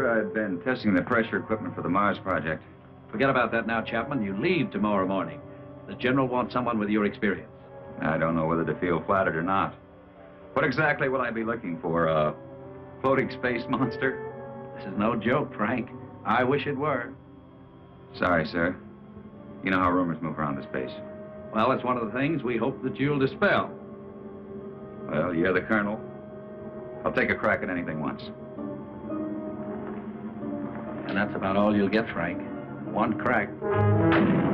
I've been testing the pressure equipment for the Mars project. Forget about that now, Chapman. You leave tomorrow morning. The General wants someone with your experience. I don't know whether to feel flattered or not. What exactly will I be looking for? A floating space monster? This is no joke, Frank. I wish it were. Sorry, sir. You know how rumors move around the space. Well, it's one of the things we hope that you'll dispel. Well, you're the colonel. I'll take a crack at anything once. And that's about all you'll get, Frank. One crack.